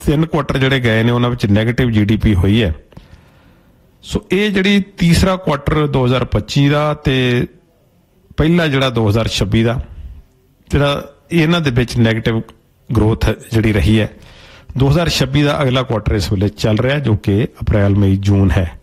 3 quarter ਜਿਹੜੇ ਗਏ ਨੇ ਉਹਨਾਂ ਵਿੱਚ ਨੈਗੇਟਿਵ GDP ਹੋਈ ਹੈ। ਸੋ ਇਹ ਜਿਹੜੀ ਤੀਸਰਾ ਕੁਆਟਰ 2025 ਦਾ ਤੇ ਪਹਿਲਾ ਜਿਹੜਾ 2026 ਦਾ ਜਿਹੜਾ ਇਹਨਾਂ ਦੇ ਵਿੱਚ ਨੈਗੇਟਿਵ ਗਰੋਥ ਜਿਹੜੀ ਰਹੀ ਹੈ। 2026 ਦਾ ਅਗਲਾ ਕੁਆਟਰ ਇਸ ਵੇਲੇ ਚੱਲ ਰਿਹਾ ਜੋ ਕਿ ਅਪ੍ਰੈਲ ਮਈ ਜੂਨ ਹੈ।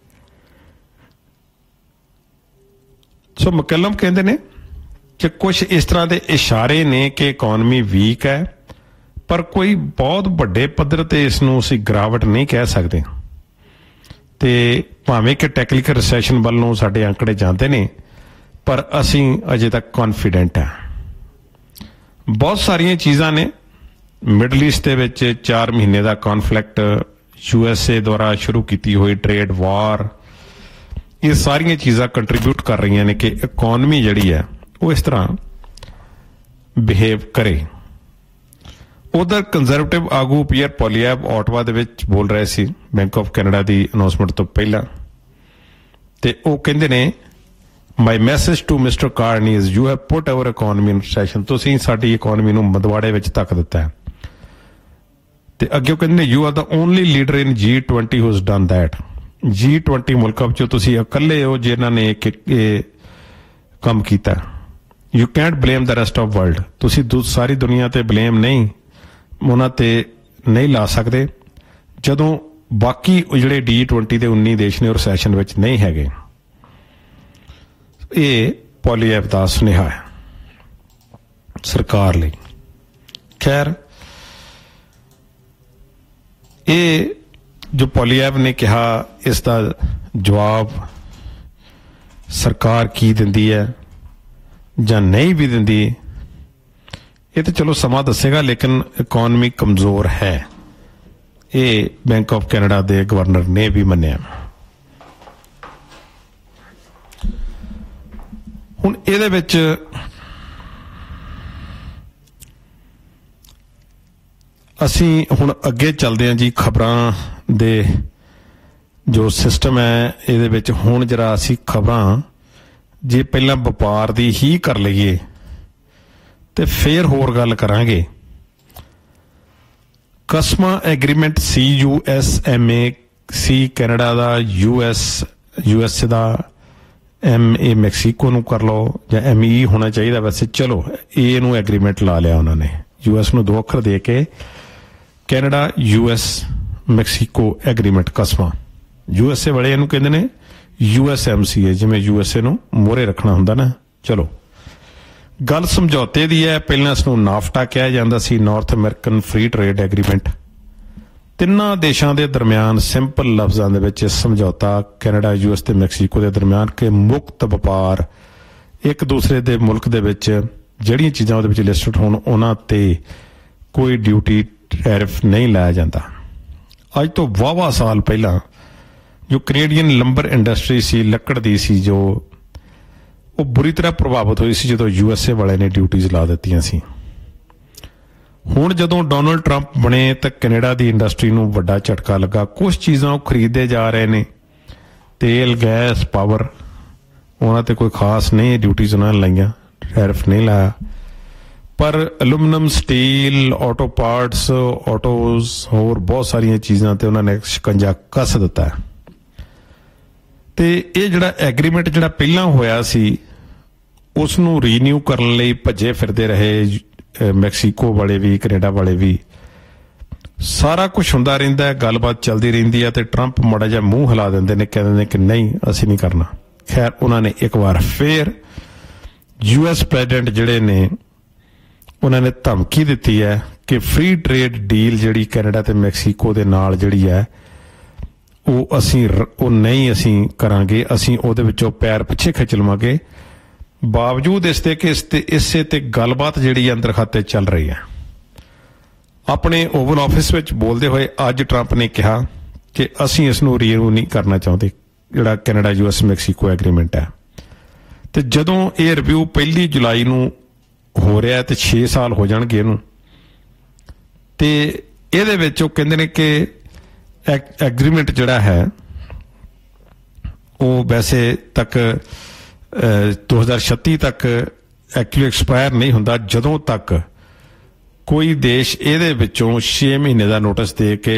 ਸੋ ਮਕਲਮ ਕਹਿੰਦੇ ਨੇ ਕਿ ਕੁਝ ਇਸ ਤਰ੍ਹਾਂ ਦੇ ਇਸ਼ਾਰੇ ਨੇ ਕਿ ਇਕਨੋਮੀ ਵੀਕ ਹੈ, ਪਰ ਕੋਈ ਬਹੁਤ ਵੱਡੇ ਪੱਧਰ ਤੇ ਇਸ ਨੂੰ ਅਸੀਂ ਗਿਰਾਵਟ ਨਹੀਂ ਕਹਿ ਸਕਦੇ। ਤੇ ਭਾਵੇਂ ਕਿ ਟੈਕਨੀਕਲ ਰਿਸੈਸ਼ਨ ਵੱਲ ਨੂੰ ਸਾਡੇ ਅੰਕੜੇ ਜਾਂਦੇ ਨੇ, ਪਰ ਅਸੀਂ ਅਜੇ ਤੱਕ ਕੌਨਫੀਡੈਂਟ ਹਾਂ। ਬਹੁਤ ਸਾਰੀਆਂ ਚੀਜ਼ਾਂ ਨੇ। ਮਿਡਲ ਈਸਟ ਦੇ ਵਿੱਚ 4 ਮਹੀਨੇ ਦਾ ਕੌਨਫਲਿਕਟ, USA ਦੁਆਰਾ ਸ਼ੁਰੂ ਕੀਤੀ ਹੋਈ ਟ੍ਰੇਡ ਵਾਰ, ਇਹ ਸਾਰੀਆਂ ਚੀਜ਼ਾਂ ਕੰਟਰੀਬਿਊਟ ਕਰ ਰਹੀਆਂ ਨੇ ਕਿ ਇਕਨੋਮੀ ਜਿਹੜੀ ਹੈ ਉਹ ਇਸ ਤਰ੍ਹਾਂ ਬਿਹੇਵ ਕਰੇ। ਉਧਰ ਕੰਜ਼ਰਵੇਟਿਵ ਆਗੂ ਪੀਅਰ ਪੋਲੀਐਬ ਆਟਵਾ ਦੇ ਵਿੱਚ ਬੋਲ ਰਹੇ ਸੀ bank of Canada the announcement ਤੋਂ ਪਹਿਲਾਂ, ਤੇ ਉਹ ਕਹਿੰਦੇ ਨੇ ਮਾਈ message to mister Carney is you have put hour economy in recession. ਤੁਸੀਂ ਸਾਡੀ ਇਕਨੋਮੀ ਨੂੰ ਮੰਦਵਾੜੇ ਵਿੱਚ ਧੱਕ ਦਿੱਤਾ ਹੈ। ਤੇ ਅੱਗੇ ਉਹ ਕਹਿੰਦੇ ਨੇ you are the only leader in G20 who has done that. G20 ਮੁਲਕਾਂ ਵਿੱਚੋਂ ਤੁਸੀਂ ਇਕੱਲੇ ਹੋ ਜਿਨ੍ਹਾਂ ਨੇ ਇਹ ਕੰਮ ਕੀਤਾ। You cantt blame the rest of world. ਤੁਸੀਂ ਸਾਰੀ ਦੁਨੀਆ ਤੇ ਬਲੇਮ ਨਹੀਂ ਉਹਨਾਂ ਤੇ ਨਹੀਂ ਲਾ ਸਕਦੇ ਜਦੋਂ ਬਾਕੀ ਜਿਹੜੇ G20 ਦੇ 19 ਦੇਸ਼ ਨੇ ਉਹ ਰੈਸੈਸ਼ਨ ਵਿੱਚ ਨਹੀਂ ਹੈਗੇ। ਇਹ ਪੋਲੀਐਬ ਦਾ ਸੁਨੇਹਾ ਹੈ ਸਰਕਾਰ ਲਈ। ਖੈਰ, ਇਹ ਜੋ ਪੋਲੀਐਬ ਨੇ ਕਿਹਾ ਇਸ ਦਾ ਜਵਾਬ ਸਰਕਾਰ ਕੀ ਦਿੰਦੀ ਹੈ ਜਾਂ ਨਹੀਂ ਵੀ ਦਿੰਦੀ, ਇਹ ਤਾਂ ਚਲੋ ਸਮਾਂ ਦੱਸੇਗਾ, ਲੇਕਿਨ ਇਕਨੋਮੀ ਕਮਜ਼ੋਰ ਹੈ। ਇਹ ਬੈਂਕ ਆਫ ਕੈਨੇਡਾ ਦੇ ਗਵਰਨਰ ਨੇ ਵੀ ਮੰਨਿਆ। ਹੁਣ ਇਹਦੇ ਵਿੱਚ ਅਸੀਂ ਹੁਣ ਅੱਗੇ ਚੱਲਦੇ ਹਾਂ ਜੀ। ਖਬਰਾਂ ਦੇ ਜੋ ਸਿਸਟਮ ਹੈ ਇਹਦੇ ਵਿੱਚ ਹੁਣ ਜਰਾ ਅਸੀਂ ਖਬਰਾਂ ਜੇ ਪਹਿਲਾਂ ਵਪਾਰ ਦੀ ਹੀ ਕਰ ਲਈਏ ਤੇ ਫਿਰ ਹੋਰ ਗੱਲ ਕਰਾਂਗੇ। ਕਸਮਾ ਐਗਰੀਮੈਂਟ CUSMA ਕੈਨੇਡਾ ਦਾ, US ਦਾ, MA ਮੈਕਸੀਕੋ ਨੂੰ ਕਰ ਲਓ ਜਾਂ ME ਹੋਣਾ ਚਾਹੀਦਾ ਵੈਸੇ। ਚਲੋ ਇਹ ਨੂੰ ਐਗਰੀਮੈਂਟ ਲਾ ਲਿਆ ਉਹਨਾਂ ਨੇ, US ਨੂੰ 2 ਅੱਖਰ ਦੇ ਕੇ Canada US Mexico agreement ਕਸਮਾ। USA ਵਾਲੇ ਇਹਨੂੰ ਕਹਿੰਦੇ ਨੇ USMCA, ਜਿਵੇਂ USA ਨੂੰ ਮੋਹਰੇ ਰੱਖਣਾ ਹੁੰਦਾ ਨਾ। ਚਲੋ ਗੱਲ ਸਮਝੌਤੇ ਦੀ ਹੈ। ਪਹਿਲਾਂ ਇਸ ਨੂੰ ਨਾਫਟਾ ਕਿਹਾ ਜਾਂਦਾ ਸੀ, north American free trade agreement. ਤਿੰਨਾਂ ਦੇਸ਼ਾਂ ਦੇ ਦਰਮਿਆਨ ਸਿੰਪਲ ਲਫ਼ਜ਼ਾਂ ਦੇ ਵਿੱਚ ਸਮਝੌਤਾ ਕੈਨੇਡਾ, US ਤੇ ਮੈਕਸੀਕੋ ਦੇ ਦਰਮਿਆਨ ਕਿ ਮੁਕਤ ਵਪਾਰ, ਇੱਕ ਦੂਸਰੇ ਦੇ ਮੁਲਕ ਦੇ ਵਿੱਚ ਜਿਹੜੀਆਂ ਚੀਜ਼ਾਂ ਉਹਦੇ ਵਿੱਚ ਲਿਸਟਡ ਹੋਣ ਉਹਨਾਂ ਤੇ ਕੋਈ ਡਿਊਟੀ ਟੈਰਿਫ ਨਹੀਂ ਲਾਇਆ ਜਾਂਦਾ। ਅੱਜ ਤੋਂ ਵਾਹਵਾ ਸਾਲ ਪਹਿਲਾਂ ਜੋ ਕੈਨੇਡੀਅਨ ਲੰਬਰ ਇੰਡਸਟਰੀ ਸੀ, ਲੱਕੜ ਦੀ ਸੀ, ਜੋ ਉਹ ਬੁਰੀ ਤਰ੍ਹਾਂ ਪ੍ਰਭਾਵਿਤ ਹੋਈ ਸੀ ਜਦੋਂ USA ਵਾਲੇ ਨੇ ਡਿਊਟੀਜ਼ ਲਾ ਦਿੱਤੀਆਂ ਸੀ। ਹੁਣ ਜਦੋਂ ਡੋਨਲਡ ਟਰੰਪ ਬਣੇ ਤਾਂ ਕੈਨੇਡਾ ਦੀ ਇੰਡਸਟਰੀ ਨੂੰ ਵੱਡਾ ਝਟਕਾ ਲੱਗਾ। ਕੁਝ ਚੀਜ਼ਾਂ ਉਹ ਖਰੀਦਦੇ ਜਾ ਰਹੇ ਨੇ, ਤੇਲ, ਗੈਸ, ਪਾਵਰ, ਉਹਨਾਂ ਤੇ ਕੋਈ ਖਾਸ ਨਹੀਂ ਡਿਊਟੀਜ਼ ਉਹਨਾਂ ਨੇ ਲਾਈਆਂ, ਟੈਰਿਫ ਨਹੀਂ ਲਾਇਆ। ਪਰ aluminium, steel, auto parts, autos, ਹੋਰ ਬਹੁਤ ਸਾਰੀਆਂ ਚੀਜ਼ਾਂ ਤੇ ਉਹਨਾਂ ਨੇ ਸ਼ਿਕੰਜਾ ਕੱਸ ਦਿੱਤਾ। ਤੇ ਇਹ ਜਿਹੜਾ ਐਗਰੀਮੈਂਟ ਜਿਹੜਾ ਪਹਿਲਾਂ ਹੋਇਆ ਸੀ ਉਸ ਨੂੰ ਰੀਨਿਊ ਕਰਨ ਲਈ ਭੱਜੇ ਫਿਰਦੇ ਰਹੇ ਮੈਕਸੀਕੋ ਵਾਲੇ ਵੀ, ਕੈਨੇਡਾ ਵਾਲੇ ਵੀ। ਸਾਰਾ ਕੁਝ ਹੁੰਦਾ ਰਹਿੰਦਾ ਹੈ, ਗੱਲਬਾਤ ਚੱਲਦੀ ਰਹਿੰਦੀ ਹੈ ਤੇ ਟਰੰਪ ਮਾੜਾ ਜਿਹਾ ਮੂੰਹ ਹਿਲਾ ਦਿੰਦੇ ਨੇ, ਕਹਿੰਦੇ ਨੇ ਕਿ ਨਹੀਂ ਅਸੀਂ ਨਹੀਂ ਕਰਨਾ। ਖੈਰ, ਉਹਨਾਂ ਨੇ ਇੱਕ ਵਾਰ ਫੇਰ US ਪ੍ਰੈਜ਼ੀਡੈਂਟ ਜਿਹੜੇ ਨੇ ਉਹਨਾਂ ਨੇ ਧਮਕੀ ਦਿੱਤੀ ਹੈ ਕਿ ਫ੍ਰੀ ਟ੍ਰੇਡ ਡੀਲ ਜਿਹੜੀ ਕੈਨੇਡਾ ਤੇ ਮੈਕਸੀਕੋ ਦੇ ਨਾਲ ਜਿਹੜੀ ਹੈ ਉਹ ਨਹੀਂ ਅਸੀਂ ਕਰਾਂਗੇ, ਅਸੀਂ ਉਹਦੇ ਵਿੱਚੋਂ ਪੈਰ ਪਿੱਛੇ ਖਿੱਚ ਲਵਾਂਗੇ। ਬਾਵਜੂਦ ਇਸ ਦੇ ਕਿ ਇਸੇ ਤੇ ਗੱਲਬਾਤ ਜਿਹੜੀ ਅੰਦਰ ਖਾਤੇ ਚੱਲ ਰਹੀ ਹੈ। ਆਪਣੇ ਓਵਲ ਆਫਿਸ ਵਿੱਚ ਬੋਲਦੇ ਹੋਏ ਅੱਜ ਟਰੰਪ ਨੇ ਕਿਹਾ ਕਿ ਅਸੀਂ ਇਸ ਨੂੰ ਰੀਨਿਊ ਨਹੀਂ ਕਰਨਾ ਚਾਹੁੰਦੇ, ਜਿਹੜਾ ਕੈਨੇਡਾ US ਮੈਕਸੀਕੋ ਐਗਰੀਮੈਂਟ ਹੈ। ਤੇ ਜਦੋਂ ਇਹ ਰਿਵਿਊ 1 ਜੁਲਾਈ ਨੂੰ ਹੋ ਰਿਹਾ ਤੇ 6 ਸਾਲ ਹੋ ਜਾਣਗੇ ਇਹਨੂੰ, ਤੇ ਇਹਦੇ ਵਿੱਚ ਉਹ ਕਹਿੰਦੇ ਨੇ ਕਿ ਐਗਰੀਮੈਂਟ ਜਿਹੜਾ ਹੈ ਉਹ ਵੈਸੇ ਤੱਕ 2036 ਤੱਕ ਐਕਚੁਅਲੀ ਐਕਸਪਾਇਰ ਨਹੀਂ ਹੁੰਦਾ ਜਦੋਂ ਤੱਕ ਕੋਈ ਦੇਸ਼ ਇਹਦੇ ਵਿੱਚੋਂ 6 ਮਹੀਨੇ ਦਾ ਨੋਟਿਸ ਦੇ ਕੇ